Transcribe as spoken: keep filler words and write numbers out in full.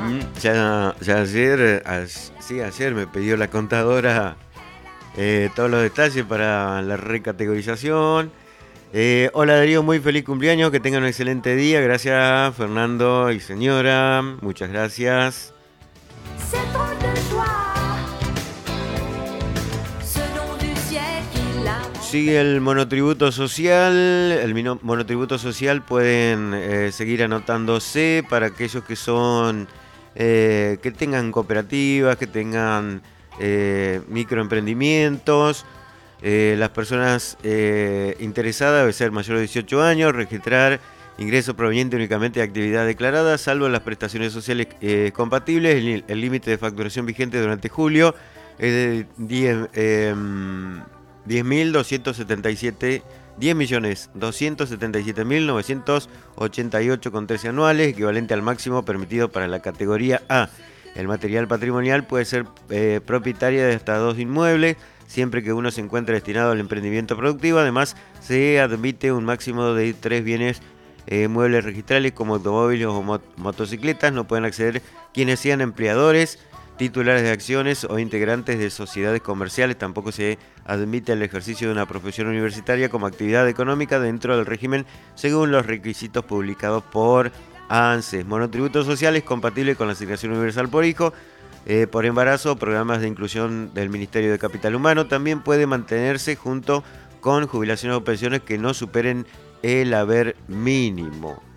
Mm, Ya, ya ayer, as- sí, ayer me pidió la contadora eh, todos los detalles para la recategorización. Eh, hola Darío, muy feliz cumpleaños, que tengan un excelente día. Gracias Fernando y señora, muchas gracias. C'est drôle de joie, ce nom du ciel qui l'a. Sigue el monotributo social. El mino- monotributo social pueden eh, seguir anotándose para aquellos que son eh, que tengan cooperativas, que tengan eh, microemprendimientos. Eh, las personas eh, interesadas deben ser mayores de dieciocho años, registrar ingresos provenientes únicamente de actividad declarada, salvo las prestaciones sociales eh, compatibles. El el límite de facturación vigente durante julio es de diez, em, diez mil doscientos setenta y siete, diez millones doscientos setenta y siete mil novecientos ochenta y ocho con trece anuales, equivalente al máximo permitido para la categoría A. El material patrimonial puede ser eh, propietaria de hasta dos inmuebles, siempre que uno se encuentre destinado al emprendimiento productivo. Además, se admite un máximo de tres bienes eh, muebles registrales como automóviles o mot- motocicletas. No pueden acceder quienes sean empleadores, titulares de acciones o integrantes de sociedades comerciales. Tampoco se admite el ejercicio de una profesión universitaria como actividad económica dentro del régimen según los requisitos publicados por ANSES. Monotributos sociales compatibles con la asignación universal por hijo, eh, por embarazo, programas de inclusión del Ministerio de Capital Humano. También puede mantenerse junto con jubilaciones o pensiones que no superen el haber mínimo.